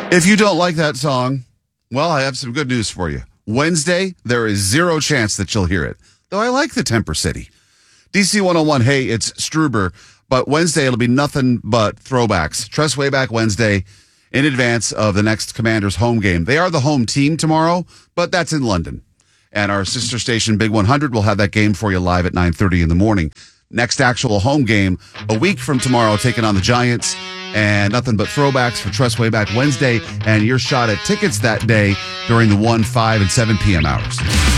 If you don't like that song, well, I have some good news for you. Wednesday, there is zero chance that you'll hear it, though I like the Temper City. DC 101, hey, it's Struber, but Wednesday it'll be nothing but throwbacks. Tress Way Back Wednesday in advance of the next Commanders home game. They are the home team tomorrow, but that's in London. And our sister station, Big 100, will have that game for you live at 9:30 in the morning. Next actual home game, a week from tomorrow, taking on the Giants. And nothing but throwbacks for Tress Way Back Wednesday. And your shot at tickets that day during the 1, 5, and 7 p.m. hours.